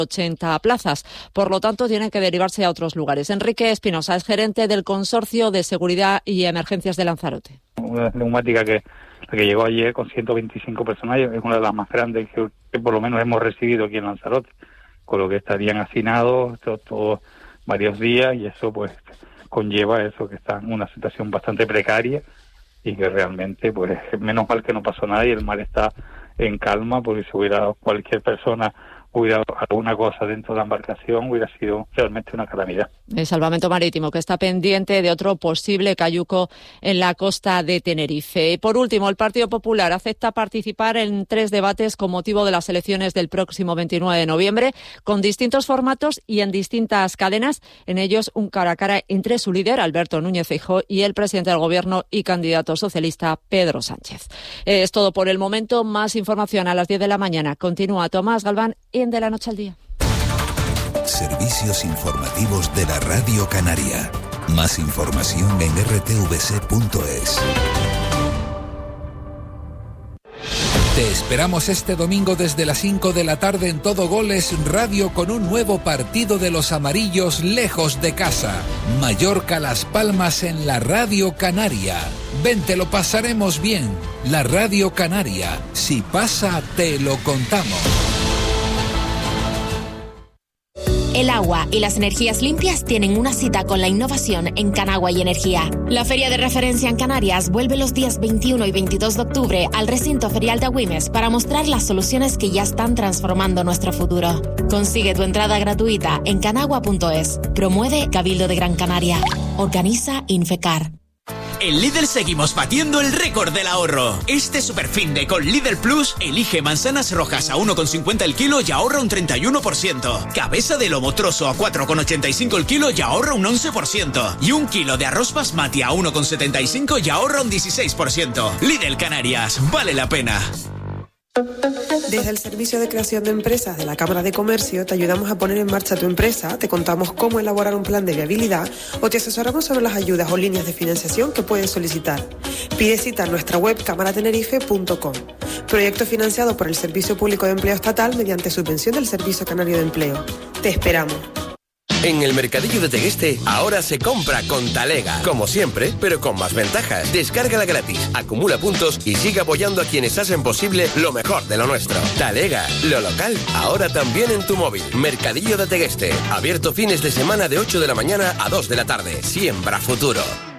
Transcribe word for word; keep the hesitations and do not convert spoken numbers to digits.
ochenta plazas. Por lo tanto, tienen que derivarse a otros lugares. Enrique Espinosa es gerente del Consorcio de Seguridad y Emergencias de Lanzarote. Una neumática que, que llegó ayer con ciento veinticinco personas es una de las más grandes que, que por lo menos hemos recibido aquí en Lanzarote, con lo que estarían hacinados todos todo, varios días, y eso pues conlleva eso, que están en una situación bastante precaria y que realmente pues menos mal que no pasó nada y el mar está en calma, porque si hubiera cualquier persona hubiera alguna cosa dentro de la embarcación, hubiera sido realmente una calamidad. El Salvamento Marítimo, que está pendiente de otro posible cayuco en la costa de Tenerife. Y por último, el Partido Popular acepta participar en tres debates con motivo de las elecciones del próximo veintinueve de noviembre, con distintos formatos y en distintas cadenas. En ellos, un cara a cara entre su líder, Alberto Núñez Feijóo, y el presidente del Gobierno y candidato socialista, Pedro Sánchez. Es todo por el momento. Más información a las diez de la mañana. Continúa Tomás Galván en De la Noche al Día. Servicios informativos de la Radio Canaria. Más información en r t v c punto es. Te esperamos este domingo desde las cinco de la tarde en Todo Goles Radio con un nuevo partido de los amarillos lejos de casa. Mallorca Las Palmas en la Radio Canaria. Ven, te lo pasaremos bien. La Radio Canaria. Si pasa, te lo contamos. El agua y las energías limpias tienen una cita con la innovación en Canagua y Energía. La feria de referencia en Canarias vuelve los días veintiuno y veintidós de octubre al recinto ferial de Agüimes para mostrar las soluciones que ya están transformando nuestro futuro. Consigue tu entrada gratuita en canagua punto es. Promueve Cabildo de Gran Canaria. Organiza Infecar. En Lidl seguimos batiendo el récord del ahorro. Este superfinde con Lidl Plus elige manzanas rojas a uno con cincuenta el kilo y ahorra un treinta y uno por ciento. Cabeza de lomo trozo a cuatro con ochenta y cinco el kilo y ahorra un once por ciento. Y un kilo de arroz basmati a uno con setenta y cinco y ahorra un dieciséis por ciento. Lidl Canarias, vale la pena. Desde el Servicio de Creación de Empresas de la Cámara de Comercio te ayudamos a poner en marcha tu empresa, te contamos cómo elaborar un plan de viabilidad o te asesoramos sobre las ayudas o líneas de financiación que puedes solicitar. Pide cita en nuestra web cámara tenerife punto com. Proyecto financiado por el Servicio Público de Empleo Estatal mediante subvención del Servicio Canario de Empleo. Te esperamos. En el Mercadillo de Tegueste ahora se compra con Talega, como siempre, pero con más ventajas. Descárgala gratis, acumula puntos y sigue apoyando a quienes hacen posible lo mejor de lo nuestro. Talega, lo local, ahora también en tu móvil. Mercadillo de Tegueste, abierto fines de semana de ocho de la mañana a dos de la tarde. Siembra futuro.